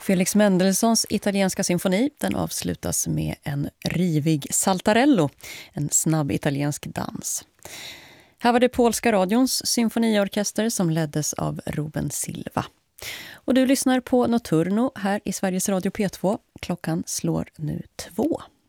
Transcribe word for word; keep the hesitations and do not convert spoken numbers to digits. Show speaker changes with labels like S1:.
S1: Felix Mendelssohns italienska symfoni, den avslutas med en rivig saltarello, en snabb italiensk dans. Här var det polska radions symfoniorkester som leddes av Ruben Silva. Och du lyssnar på Notturno här i Sveriges Radio P två. Klockan slår nu två.